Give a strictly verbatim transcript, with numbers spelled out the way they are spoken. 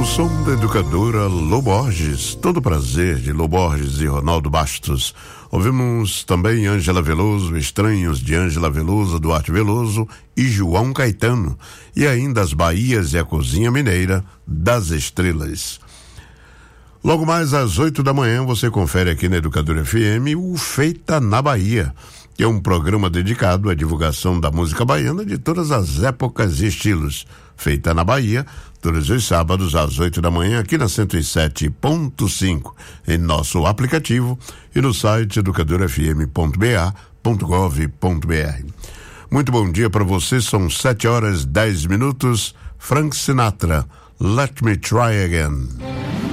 som da educadora Lô Borges, Todo Prazer, de Lô Borges e Ronaldo Bastos. Ouvimos também Ângela Veloso, Estranhos, de Ângela Veloso, Duarte Veloso e João Caetano. E ainda As Bahias e a Cozinha Mineira, das Estrelas. Logo mais às oito da manhã você confere aqui na Educadora F M o Feita na Bahia, que é um programa dedicado à divulgação da música baiana de todas as épocas e estilos. Feita na Bahia, todos os sábados às oito da manhã, aqui na cento e sete ponto cinco, em nosso aplicativo e no site educadora f m ponto b a ponto gov ponto b r. Muito bom dia para você, são sete horas dez minutos. Frank Sinatra, Let Me Try Again.